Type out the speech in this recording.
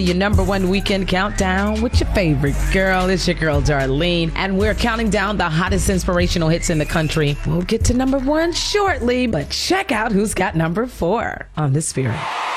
Your number one weekend countdown with your favorite girl. It's your girl, Darlene. And we're counting down the hottest inspirational hits in the country. We'll get to number one shortly, but check out who's got number 4 on The Spirit.